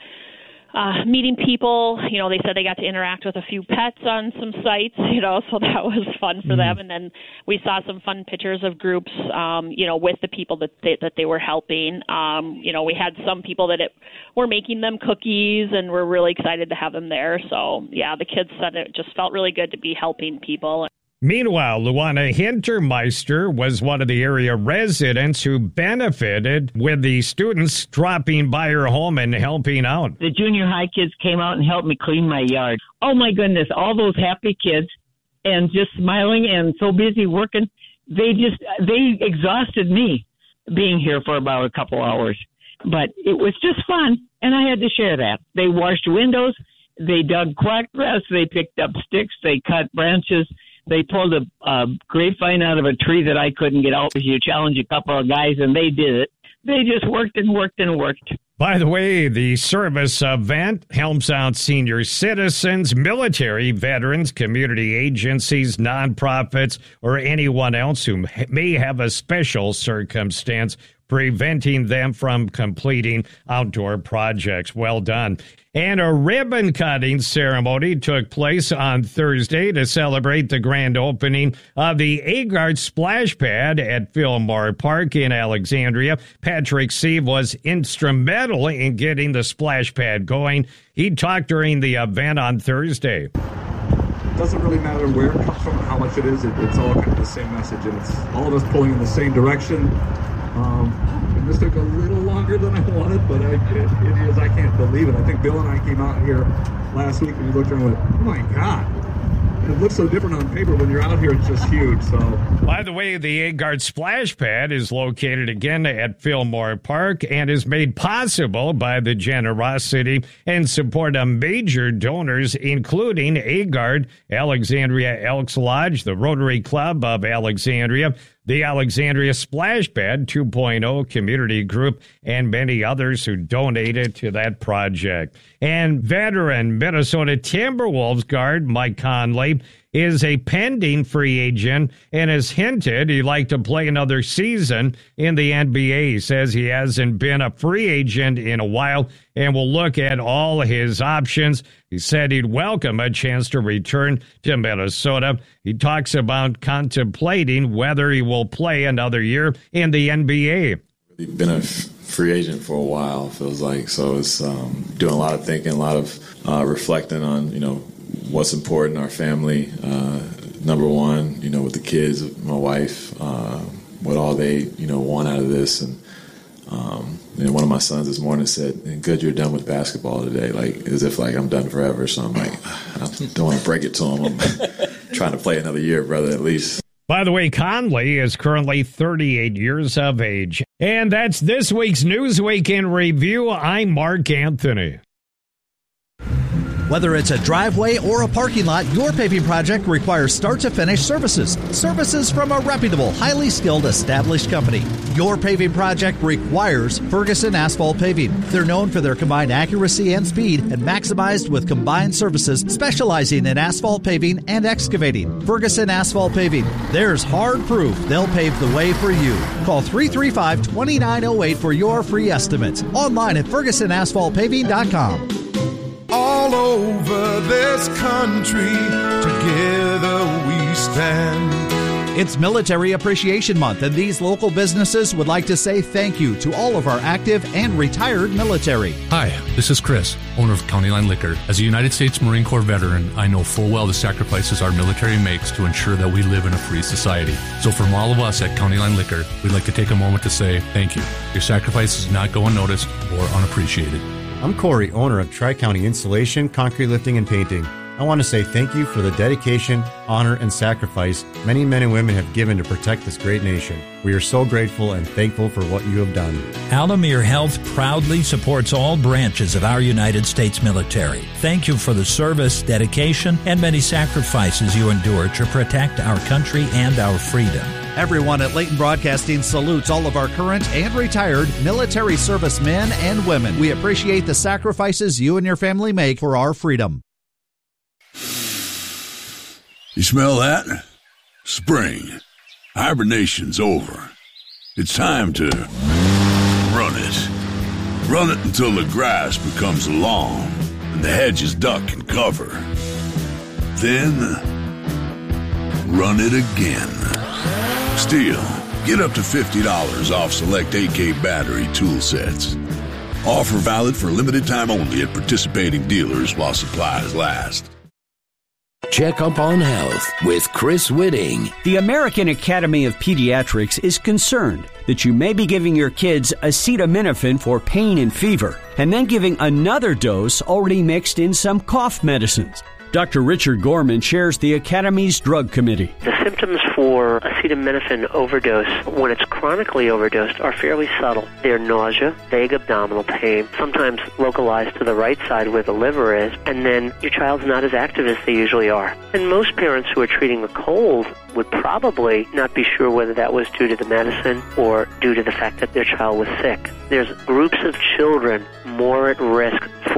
Uh, meeting people. You know, they said they got to interact with a few pets on some sites, you know, so that was fun for mm-hmm. them. And then we saw some fun pictures of groups, um, you know, with the people that they, that they were helping. Um, you know, we had some people that it, were making them cookies, and we're really excited to have them there. So, yeah, the kids said it just felt really good to be helping people. Meanwhile, Luana Hintermeister was one of the area residents who benefited with the students dropping by her home and helping out. The junior high kids came out and helped me clean my yard. Oh, my goodness, all those happy kids and just smiling and so busy working. They just, they exhausted me being here for about a couple hours. But it was just fun, and I had to share that. They washed windows, they dug quackgrass, they picked up sticks, they cut branches. They pulled a, a grapevine out of a tree that I couldn't get out. You challenge a couple of guys, and they did it. They just worked and worked and worked. By the way, the service event helps out senior citizens, military veterans, community agencies, nonprofits, or anyone else who may have a special circumstance. preventing them from completing outdoor projects. Well done. And a ribbon-cutting ceremony took place on Thursday to celebrate the grand opening of the Agard Splash Pad at Fillmore Park in Alexandria. Patrick Sieve was instrumental in getting the splash pad going. He talked during the event on Thursday. It doesn't really matter where it comes from and how much it is. It, it's all kind of the same message, and it's all of us pulling in the same direction. Um, and this took a little longer than I wanted, but I, it, it is, I can't believe it. I think Bill and I came out here last week and we looked around and went, oh my God. It looks so different on paper. When you're out here, it's just huge. So, by the way, the Agard Splash Pad is located again at Fillmore Park and is made possible by the generosity and support of major donors, including Agard, Alexandria Elks Lodge, the Rotary Club of Alexandria, the Alexandria Splash Pad two point oh Community Group, and many others who donated to that project. And veteran Minnesota Timberwolves guard Mike Conley is a pending free agent and has hinted he'd like to play another season in the N B A. He says he hasn't been a free agent in a while and will look at all his options. He said he'd welcome a chance to return to Minnesota. He talks about contemplating whether he will play another year in the N B A. We've been a f- free agent for a while, feels like. So it's um, doing a lot of thinking, a lot of uh, reflecting on, you know, what's important, our family, uh, number one, you know, with the kids, my wife, uh, what all they, you know, want out of this. And, um, and one of my sons this morning said, good, you're done with basketball today, like as if like I'm done forever. So I'm like, I don't want to break it to him. I'm trying to play another year, brother, at least. By the way, Conley is currently thirty-eight years of age. And that's this week's Newsweek in Review. I'm Mark Anthony. Whether it's a driveway or a parking lot, your paving project requires start-to-finish services. Services from a reputable, highly skilled, established company. Your paving project requires Ferguson Asphalt Paving. They're known for their combined accuracy and speed and maximized with combined services specializing in asphalt paving and excavating. Ferguson Asphalt Paving. There's hard proof they'll pave the way for you. Call three three five, two nine zero eight for your free estimate. Online at ferguson asphalt paving dot com. All over this country, together we stand. It's Military Appreciation Month, and these local businesses would like to say thank you to all of our active and retired military. Hi, this is Chris, owner of County Line Liquor. As a United States Marine Corps veteran, I know full well the sacrifices our military makes to ensure that we live in a free society. So from all of us at County Line Liquor, we'd like to take a moment to say thank you. Your sacrifices not go unnoticed or unappreciated. I'm Corey, owner of Tri-County Installation, Concrete Lifting, and Painting. I want to say thank you for the dedication, honor, and sacrifice many men and women have given to protect this great nation. We are so grateful and thankful for what you have done. Alamere Health proudly supports all branches of our United States military. Thank you for the service, dedication, and many sacrifices you endure to protect our country and our freedom. Everyone at Leighton Broadcasting salutes all of our current and retired military servicemen and women. We appreciate the sacrifices you and your family make for our freedom. You smell that? Spring. Hibernation's over. It's time to run it. Run it until the grass becomes long and the hedges duck and cover. Then run it again. Still, get up to fifty dollars off select A K battery tool sets. Offer valid for limited time only at participating dealers while supplies last. Check up on health with Chris Whitting. The American Academy of Pediatrics is concerned that you may be giving your kids acetaminophen for pain and fever, and then giving another dose already mixed in some cough medicines. Doctor Richard Gorman chairs the Academy's Drug Committee. The symptoms for acetaminophen overdose, when it's chronically overdosed, are fairly subtle. They're nausea, vague abdominal pain, sometimes localized to the right side where the liver is, and then your child's not as active as they usually are. And most parents who are treating a cold would probably not be sure whether that was due to the medicine or due to the fact that their child was sick. There's groups of children more at risk for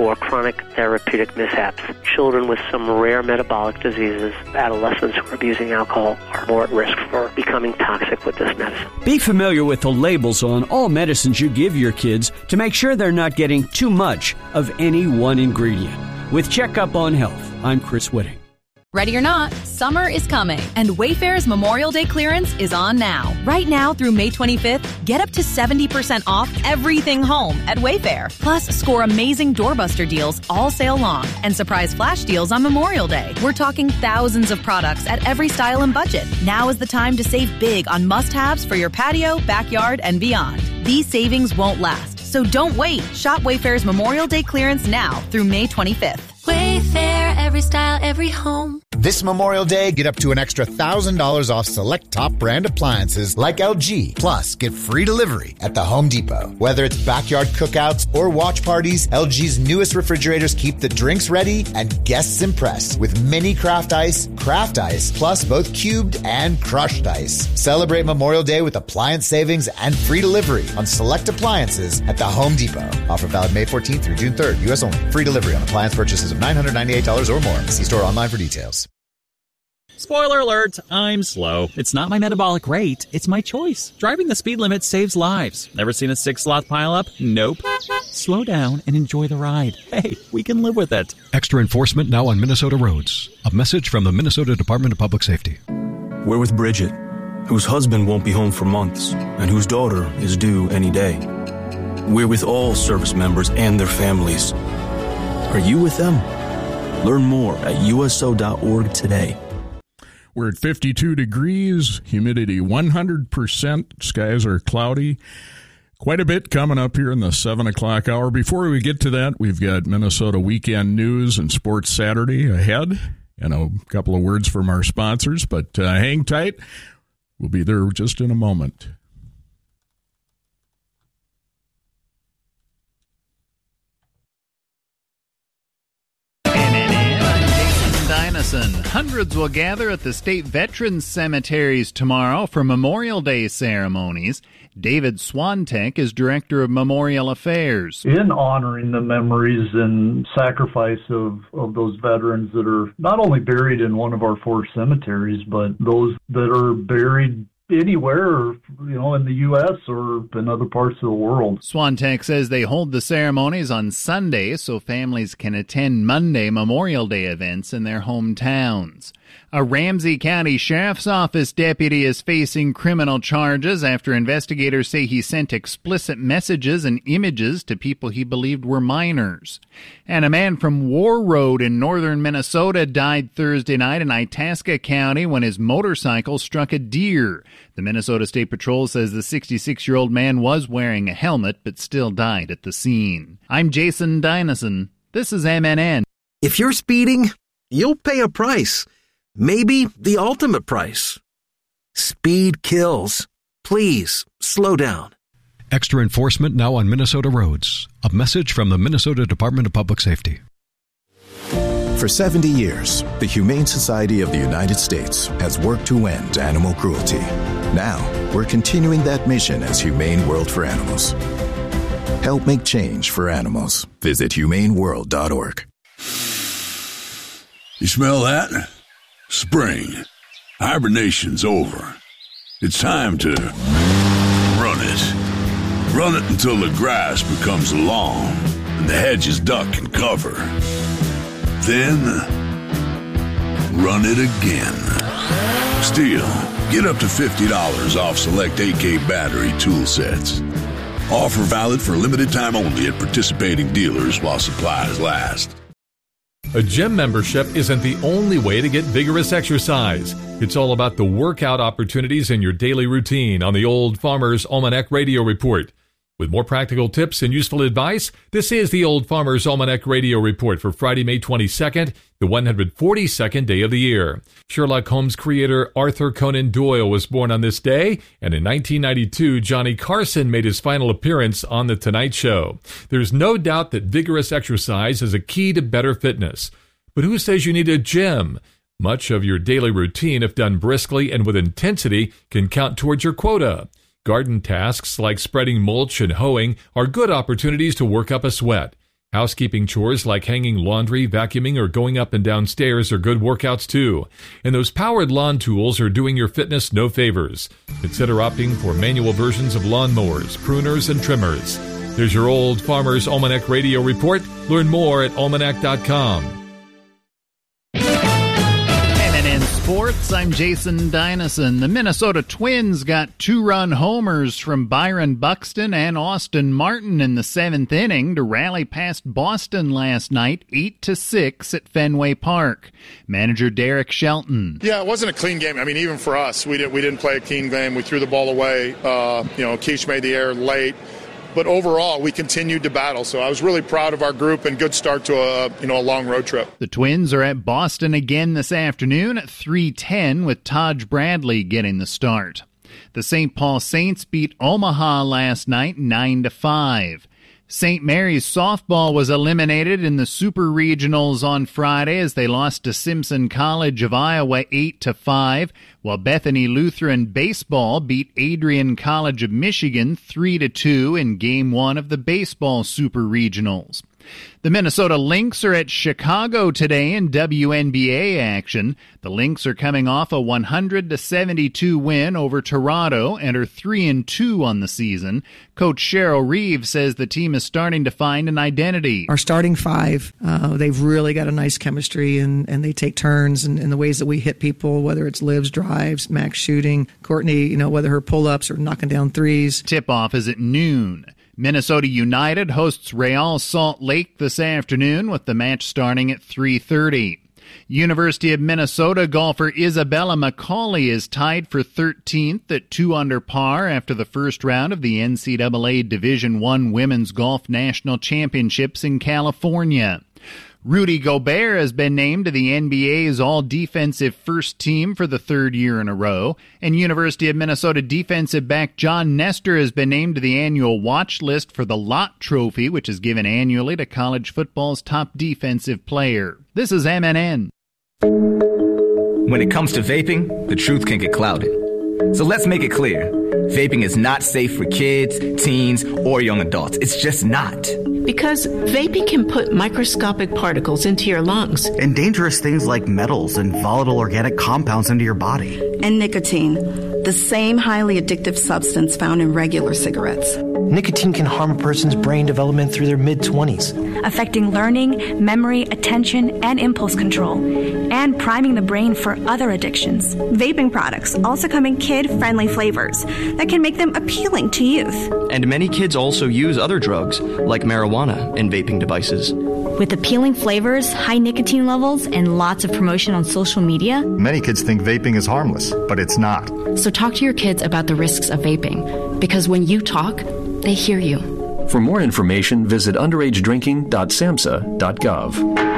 for chronic therapeutic mishaps. Children with some rare metabolic diseases, adolescents who are abusing alcohol, are more at risk for becoming toxic with this medicine. Be familiar with the labels on all medicines you give your kids to make sure they're not getting too much of any one ingredient. With Checkup on Health, I'm Chris Whitting. Ready or not, summer is coming, and Wayfair's Memorial Day clearance is on now. Right now through May twenty-fifth, get up to seventy percent off everything home at Wayfair. Plus, score amazing doorbuster deals all sale long and surprise flash deals on Memorial Day. We're talking thousands of products at every style and budget. Now is the time to save big on must-haves for your patio, backyard, and beyond. These savings won't last, so don't wait. Shop Wayfair's Memorial Day clearance now through May twenty-fifth. Wayfair, every style, every home. This Memorial Day, get up to an extra one thousand dollars off select top brand appliances like L G. Plus, get free delivery at the Home Depot. Whether it's backyard cookouts or watch parties, L G's newest refrigerators keep the drinks ready and guests impressed with mini craft ice, craft ice, plus both cubed and crushed ice. Celebrate Memorial Day with appliance savings and free delivery on select appliances at the Home Depot. Offer valid May fourteenth through June third. U S only. Free delivery on appliance purchases of nine hundred ninety-eight dollars or more. See store online for details. Spoiler alert, I'm slow. It's not my metabolic rate, it's my choice. Driving the speed limit saves lives. Never seen a six-sloth pileup? Nope. Slow down and enjoy the ride. Hey, we can live with it. Extra enforcement now on Minnesota roads. A message from the Minnesota Department of Public Safety. We're with Bridget, whose husband won't be home for months and whose daughter is due any day. We're with all service members and their families. Are you with them? Learn more at U S O dot org today. We're at fifty-two degrees, humidity one hundred percent, skies are cloudy. Quite a bit coming up here in the seven o'clock hour. Before we get to that, we've got Minnesota Weekend News and Sports Saturday ahead, and a couple of words from our sponsors, but uh, hang tight. We'll be there just in a moment. Hundreds will gather at the state veterans cemeteries tomorrow for Memorial Day ceremonies. David Swantek is director of Memorial Affairs. In honoring the memories and sacrifice of, of those veterans that are not only buried in one of our four cemeteries, but those that are buried anywhere, you know, in the U S or in other parts of the world. Swantek says they hold the ceremonies on Sunday so families can attend Monday Memorial Day events in their hometowns. A Ramsey County Sheriff's Office deputy is facing criminal charges after investigators say he sent explicit messages and images to people he believed were minors. And a man from War Road in northern Minnesota died Thursday night in Itasca County when his motorcycle struck a deer. The Minnesota State Patrol says the sixty-six-year-old man was wearing a helmet but still died at the scene. I'm Jason Dynison. This is M N N. If you're speeding, you'll pay a price. Maybe the ultimate price. Speed kills. Please, slow down. Extra enforcement now on Minnesota roads. A message from the Minnesota Department of Public Safety. For seventy years, the Humane Society of the United States has worked to end animal cruelty. Now, we're continuing that mission as Humane World for Animals. Help make change for animals. Visit humane world dot org. You smell that? Spring. Hibernation's over. It's time to run it. Run it until the grass becomes long and the hedges duck and cover. Then, run it again. Still, get up to fifty dollars off select A K battery tool sets. Offer valid for limited time only at participating dealers while supplies last. A gym membership isn't the only way to get vigorous exercise. It's all about the workout opportunities in your daily routine on the Old Farmer's Almanac Radio Report. With more practical tips and useful advice, this is the Old Farmer's Almanac Radio Report for Friday, May twenty-second, the one hundred forty-second day of the year. Sherlock Holmes creator Arthur Conan Doyle was born on this day, and in nineteen ninety-two, Johnny Carson made his final appearance on The Tonight Show. There's no doubt that vigorous exercise is a key to better fitness. But who says you need a gym? Much of your daily routine, if done briskly and with intensity, can count towards your quota. Garden tasks like spreading mulch and hoeing are good opportunities to work up a sweat. Housekeeping chores like hanging laundry, vacuuming, or going up and down stairs are good workouts too. And those powered lawn tools are doing your fitness no favors. Consider opting for manual versions of lawnmowers, pruners, and trimmers. There's your Old Farmer's Almanac Radio Report. Learn more at almanac dot com. Sports, I'm Jason Dynison. The Minnesota Twins got two-run homers from Byron Buxton and Austin Martin in the seventh inning to rally past Boston last night, eight to six at Fenway Park. Manager Derek Shelton. Yeah, it wasn't a clean game. I mean, even for us, we didn't we didn't play a clean game. We threw the ball away. Uh, you know, Keish made the error late. But overall, we continued to battle. So I was really proud of our group and good start to a you know a long road trip. The Twins are at Boston again this afternoon at three ten with Taj Bradley getting the start. The Saint Paul Saints beat Omaha last night nine to five. Saint Mary's softball was eliminated in the Super Regionals on Friday as they lost to Simpson College of Iowa eight to five, while Bethany Lutheran baseball beat Adrian College of Michigan three to two in Game one of the baseball Super Regionals. The Minnesota Lynx are at Chicago today in W N B A action. The Lynx are coming off a one hundred to seventy-two win over Toronto and are three and two on the season. Coach Cheryl Reeves says the team is starting to find an identity. Our starting five, uh, they've really got a nice chemistry, and, and they take turns in, in the ways that we hit people, whether it's Liv's drives, Max shooting, Courtney, you know, whether her pull-ups or knocking down threes. Tip-off is at noon. Minnesota United hosts Real Salt Lake this afternoon with the match starting at three thirty. University of Minnesota golfer Isabella Macaulay is tied for thirteenth at two under par after the first round of the N C double A Division I Women's Golf National Championships in California. Rudy Gobert has been named to the N B A's all-defensive first team for the third year in a row, and University of Minnesota defensive back John Nestor has been named to the annual watch list for the Lott Trophy, which is given annually to college football's top defensive player. This is M N N. When it comes to vaping, the truth can get clouded. So let's make it clear. Vaping is not safe for kids, teens, or young adults. It's just not. Because vaping can put microscopic particles into your lungs. And dangerous things like metals and volatile organic compounds into your body. And nicotine, the same highly addictive substance found in regular cigarettes. Nicotine can harm a person's brain development through their mid-twenties. Affecting learning, memory, attention, and impulse control. And priming the brain for other addictions. Vaping products also come in kid-friendly flavors that can make them appealing to youth. And many kids also use other drugs, like marijuana, in vaping devices. With appealing flavors, high nicotine levels, and lots of promotion on social media, many kids think vaping is harmless, but it's not. So talk to your kids about the risks of vaping, because when you talk, they hear you. For more information, visit underage drinking dot samhsa dot gov.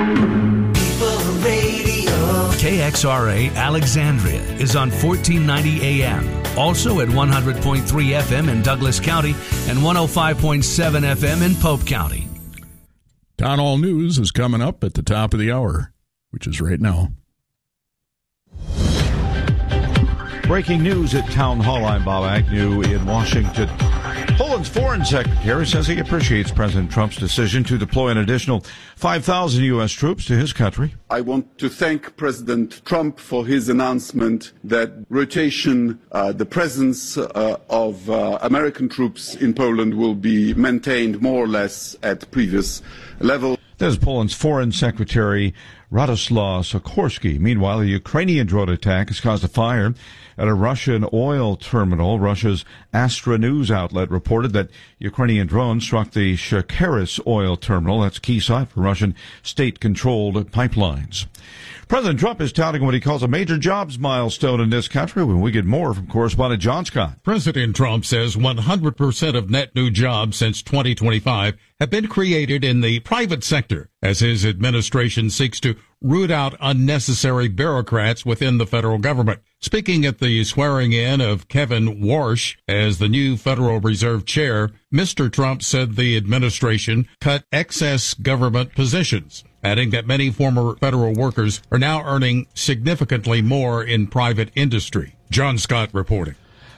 K X R A Alexandria is on fourteen ninety A M, also at one hundred point three F M in Douglas County and one oh five point seven F M in Pope County. Town Hall News is coming up at the top of the hour, which is right now. Breaking news at Town Hall. I'm Bob Agnew in Washington. Poland's foreign secretary says he appreciates President Trump's decision to deploy an additional five thousand U S troops to his country. I want to thank President Trump for his announcement that rotation, uh, the presence uh, of uh, American troops in Poland will be maintained more or less at previous level. There's Poland's foreign secretary Radoslaw Sikorski. Meanwhile, a Ukrainian drone attack has caused a fire at a Russian oil terminal. Russia's Astra News outlet reported that Ukrainian drones struck the Shakaris oil terminal. That's a key site for Russian state-controlled pipelines. President Trump is touting what he calls a major jobs milestone in this country. When we get more from correspondent John Scott. President Trump says one hundred percent of net new jobs since twenty twenty-five have been created in the private sector as his administration seeks to root out unnecessary bureaucrats within the federal government. Speaking at the swearing-in of Kevin Warsh as the new Federal Reserve Chair, Mister Trump said the administration cut excess government positions, adding that many former federal workers are now earning significantly more in private industry. John Scott reporting.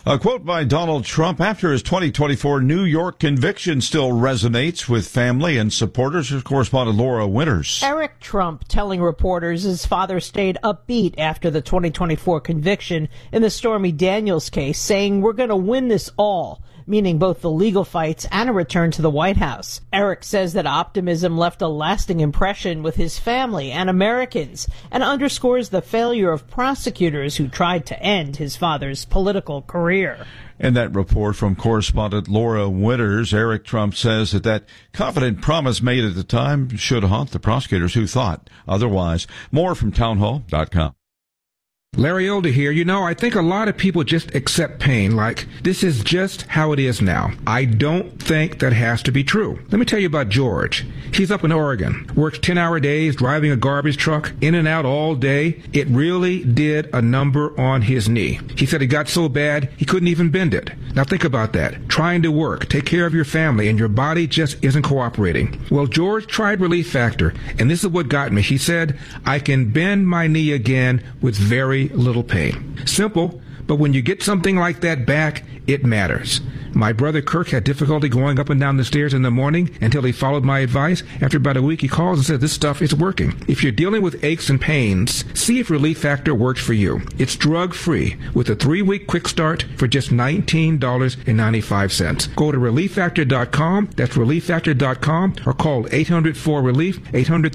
A quote by Donald Trump after his twenty twenty-four New York conviction still resonates with family and supporters. Correspondent Laura Winters. Eric Trump telling reporters his father stayed upbeat after the twenty twenty-four conviction in the Stormy Daniels case, saying, "We're going to win this all," meaning both the legal fights and a return to the White House. Eric says that optimism left a lasting impression with his family and Americans and underscores the failure of prosecutors who tried to end his father's political career. In that report from correspondent Laura Winters, Eric Trump says that that confident promise made at the time should haunt the prosecutors who thought otherwise. More from townhall dot com. Larry Elder here. You know, I think a lot of people just accept pain like this is just how it is now. I don't think that has to be true. Let me tell you about George. He's up in Oregon, works ten-hour days, driving a garbage truck, in and out all day. It really did a number on his knee. He said it got so bad he couldn't even bend it. Now think about that. Trying to work, take care of your family, and your body just isn't cooperating. Well, George tried Relief Factor, and this is what got me. He said, I can bend my knee again with very little pain. Simple, but when you get something like that back, it matters. My brother Kirk had difficulty going up and down the stairs in the morning until he followed my advice. After about a week, he calls and said, this stuff is working. If you're dealing with aches and pains, see if Relief Factor works for you. It's drug-free with a three-week quick start for just nineteen dollars and ninety-five cents. Go to relief factor dot com, that's relief factor dot com, or call eight hundred four relief, eight hundred